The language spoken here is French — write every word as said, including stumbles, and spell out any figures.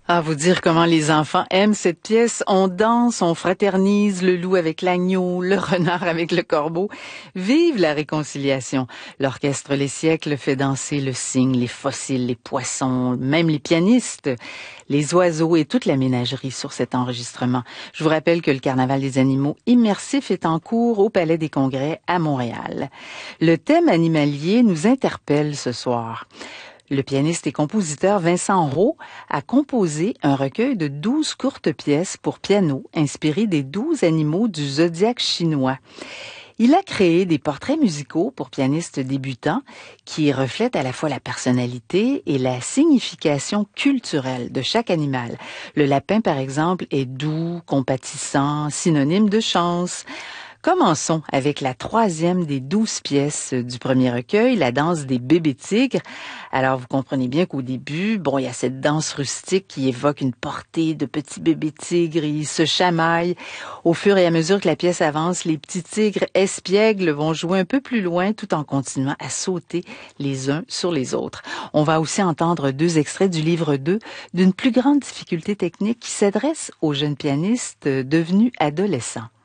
À vous dire comment les enfants aiment cette pièce. On danse, on fraternise, le loup avec l'agneau, le renard avec le corbeau. Vive la réconciliation. L'orchestre Les Siècles fait danser le cygne, les fossiles, les poissons, même les pianistes, les oiseaux et toute la ménagerie sur cet enregistrement. Je vous rappelle que le Carnaval des animaux immersifs est en cours au Palais des Congrès à Montréal. Le thème animalier nous interpelle ce soir. Le pianiste et compositeur Vincent Rowe a composé un recueil de douze courtes pièces pour piano inspirées des douze animaux du zodiaque chinois. Il a créé des portraits musicaux pour pianistes débutants qui reflètent à la fois la personnalité et la signification culturelle de chaque animal. Le lapin, par exemple, est doux, compatissant, synonyme de chance. Commençons avec la troisième des douze pièces du premier recueil, la danse des bébés tigres. Alors, vous comprenez bien qu'au début, bon, il y a cette danse rustique qui évoque une portée de petits bébés tigres. Ils se chamaillent. Au fur et à mesure que la pièce avance, les petits tigres espiègles vont jouer un peu plus loin tout en continuant à sauter les uns sur les autres. On va aussi entendre deux extraits du livre deux d'une plus grande difficulté technique qui s'adresse aux jeunes pianistes devenus adolescents.